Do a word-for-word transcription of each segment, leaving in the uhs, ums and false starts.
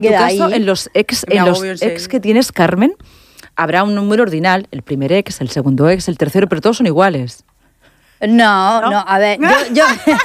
tu queda caso, ahí. en los ex, Me en los agobio ex enseguida. que tienes, Carmen, habrá un número ordinal, el primer ex, el segundo ex, el tercero, pero todos son iguales. No, ¿No? no, a ver, yo... yo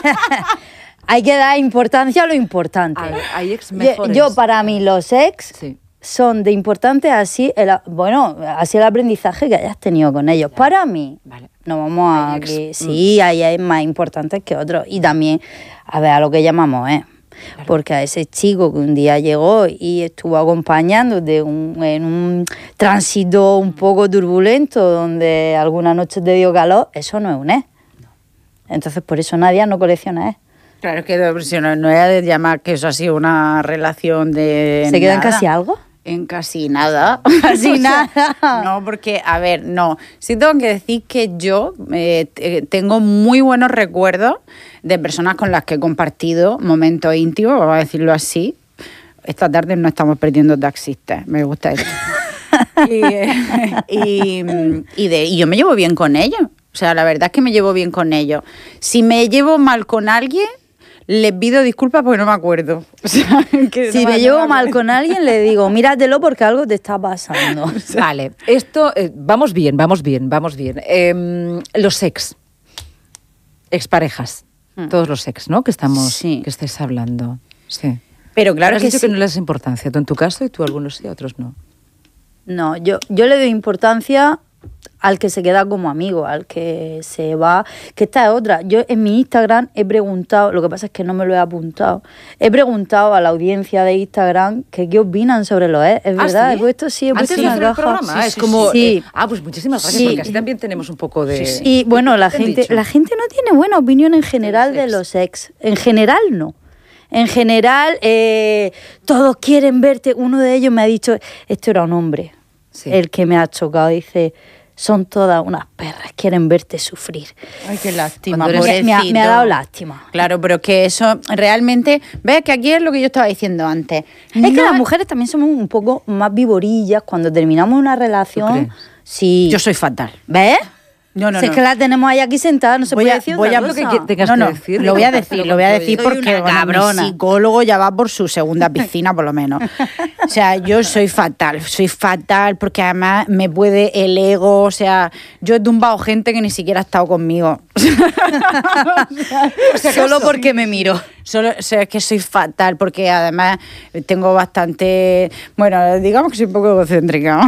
hay que dar importancia a lo importante. A ver, hay ex Yo- mejores. Yo, para mí, los ex Sí. son de importante así, el, a- bueno, así el aprendizaje que hayas tenido con ellos. Para mí, Vale. no vamos a... Hay ex- que- sí, hay, hay más importantes que otros. Y también, a ver, a lo que llamamos, ¿eh? Porque a ese chico que un día llegó y estuvo acompañando de un, en un tránsito un poco turbulento, donde alguna noche te dio calor, eso no es un ex. Entonces, por eso nadie no colecciona ex. Claro, es que si no, no he de llamar que eso ha sido una relación de ¿Se queda en nada. casi algo? En casi nada. Casi O sea, nada. No, porque, a ver, no. Sí tengo que decir que yo eh, t- tengo muy buenos recuerdos de personas con las que he compartido momentos íntimos, vamos a decirlo así. Esta tarde no estamos perdiendo taxistas, me gusta eso. y, eh, y, y de, y yo me llevo bien con ellos. O sea, la verdad es que me llevo bien con ellos. Si me llevo mal con alguien, les pido disculpas porque no me acuerdo. O sea, que Si no me no llevo mal acuerdo. con alguien, le digo, míratelo porque algo te está pasando. Vale, esto, eh, vamos bien, vamos bien, vamos bien. Em, los ex, exparejas, Hmm. todos los ex, ¿no? Que estamos, Sí. que estáis hablando. Sí. Pero claro Has que dicho sí. que no le das importancia, tú en tu caso y tú a algunos sí, a otros no. No, yo, yo le doy importancia al que se queda como amigo, al que se va, que esta es otra. Yo en mi Instagram he preguntado, lo que pasa es que no me lo he apuntado, he preguntado a la audiencia de Instagram que qué opinan sobre los ex. Es ¿Ah, verdad, sí? he puesto sí, he Antes puesto de una hacer el caja. programa, Sí, es sí, como... sí. eh, ah, pues muchísimas gracias, Sí. porque así también tenemos un poco de... Sí, sí. Y bueno, la ¿Qué han gente, dicho? la gente no tiene buena opinión en general De de los los ex. En general no. En general, eh, todos quieren verte. Uno de ellos me ha dicho, esto era un hombre, Sí. el que me ha chocado, dice, son todas unas perras, quieren verte sufrir. Ay, qué lástima, Cuando eres- Me, me ha, me ha pobrecito. dado lástima. Claro, pero que eso realmente... ¿Ves? Que aquí es lo que yo estaba diciendo antes. Es que No las mujeres también somos un poco más vivorillas cuando terminamos una relación. crees? Sí. Yo soy fatal. ¿Ves? No, no, Si no. es que la tenemos ahí aquí sentada, no se Voy puede a- decir voy otra a- cosa. lo que qui- tengas no, que no, decir, lo voy a compártelo decir, lo voy a con decir Soy porque una bueno, cabrona. mi psicólogo ya va por su segunda piscina, por lo menos. O sea, yo soy fatal, soy fatal porque además me puede el ego, o sea, yo he tumbado gente que ni siquiera ha estado conmigo. Solo porque me miro. Solo, o sea, es que soy fatal porque además tengo bastante, bueno, digamos que soy un poco egocéntrica.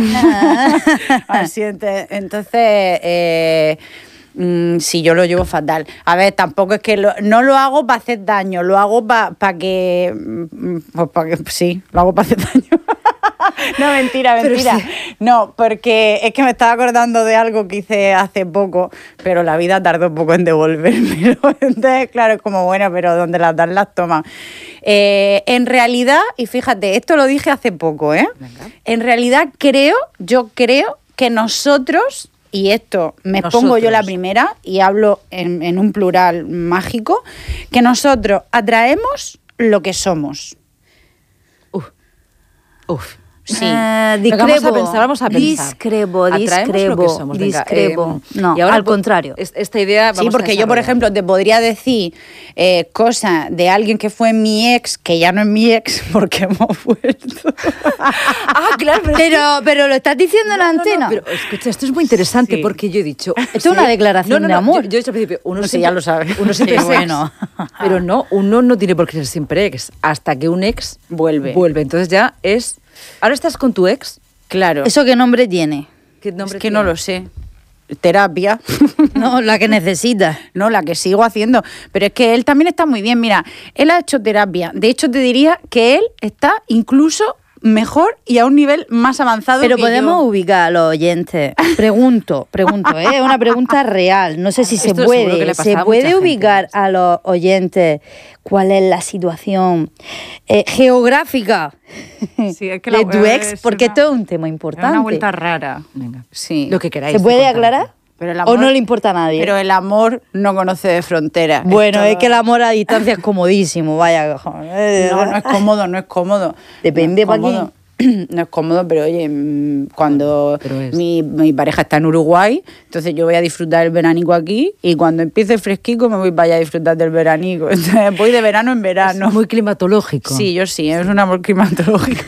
Así, ente- entonces, eh, mm, sí, yo lo llevo fatal. A ver, tampoco es que lo- no lo hago para hacer daño, lo hago para que, mm, pues para que, sí, lo hago para hacer daño. No, mentira, Pero mentira. sí. No, porque es que me estaba acordando de algo que hice hace poco, pero la vida tardó un poco en devolvérmelo. Entonces, claro, es como, bueno, pero donde las dan las toman. Eh, en realidad, y fíjate, esto lo dije hace poco, ¿eh? Venga. En realidad creo, yo creo que nosotros, y esto me Nosotros. pongo yo la primera y hablo en, en un plural mágico, que nosotros atraemos lo que somos. Uf. Uf. Sí. Eh, Venga, discrepo, vamos a pensar, vamos a pensar. Discrepo, Atraemos discrepo, lo que somos, venga, discrepo. eh, no, y ahora al po- contrario. es- Esta idea Sí, vamos a porque yo, por desarrollar. ejemplo, te podría decir eh, cosas de alguien que fue mi ex, que ya no es mi ex, porque hemos vuelto. Ah, claro, pero... Pero, pero lo estás diciendo en la No, no, no, antena. pero escucha, esto es muy interesante Sí. porque yo he dicho... Esto es una declaración no, no, de no, amor. Yo, yo he dicho al principio, uno No sé, siempre- ya lo sabe. Uno siempre Sí, es bueno. ex, pero no, uno no tiene por qué ser siempre ex, hasta que un ex Vuelve. Vuelve, entonces ya es... Ahora estás con tu ex, Claro. ¿Eso qué nombre tiene? ¿qué es nombre que tiene? no lo sé. Terapia. No, la que necesitas. No, la que sigo haciendo. Pero es que él también está muy bien. Mira, él ha hecho terapia. De hecho, te diría que él está incluso mejor y a un nivel más avanzado Pero que podemos yo. ubicar a los oyentes. Pregunto, pregunto, ¿eh? Es una pregunta real. No sé si se Esto seguro que le puede. pasa ¿Se a mucha puede gente. ubicar a los oyentes cuál es la situación eh, geográfica Sí, es que de la- tu es ex? Porque una- esto es un tema Es importante. una vuelta rara. Venga, Sí. lo que queráis. ¿Se puede te contaré. aclarar? Pero el ¿O amor- no le importa a nadie? Pero el amor no conoce de fronteras. bueno, Esto- es que el amor a distancia es comodísimo, vaya cojones. No, no es cómodo, no es cómodo. Depende No es pa' quién. cómodo. no es cómodo, pero oye, cuando Pero es. mi, mi pareja está en Uruguay, entonces yo voy a disfrutar el veranico aquí y cuando empiece fresquico me voy para allá a disfrutar del veranico. Entonces voy de verano en verano. Es muy climatológico. Sí, yo sí, es un amor climatológico.